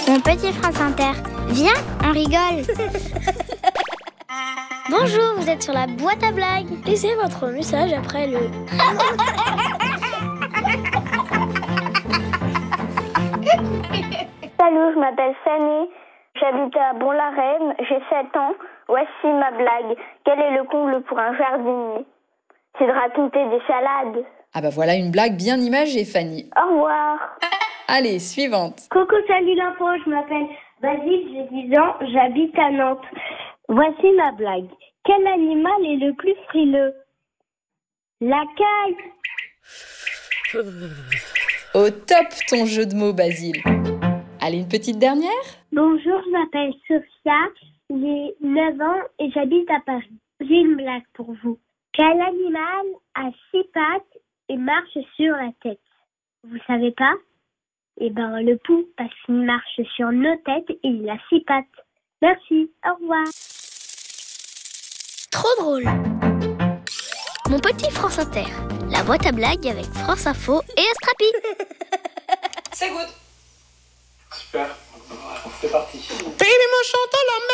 Mon petit France Inter. Viens, on rigole. Bonjour, vous êtes sur la boîte à blagues. Laissez votre message après le... Salut, je m'appelle Fanny. J'habite à Bon-la-Reine, j'ai 7 ans. Voici ma blague. Quel est le comble pour un jardinier? C'est de raconter des salades. Ah bah voilà une blague bien imagée, Fanny. Au revoir. Allez, suivante. Coucou, salut l'info, je m'appelle Basile, j'ai 10 ans, j'habite à Nantes. Voici ma blague. Quel animal est le plus frileux? La caille. Au top ton jeu de mots, Basile. Allez, une petite dernière? Bonjour, je m'appelle Sophia, j'ai 9 ans et j'habite à Paris. J'ai une blague pour vous. Quel animal a 6 pattes et marche sur la tête? Vous savez pas? Eh ben, le pou, parce qu'il marche sur nos têtes et il a 6 pattes. Merci, au revoir. Trop drôle. Mon petit France Inter. La boîte à blagues avec France Info et Astrapi. C'est good. Super, c'est parti. Baby, mon chanteur, la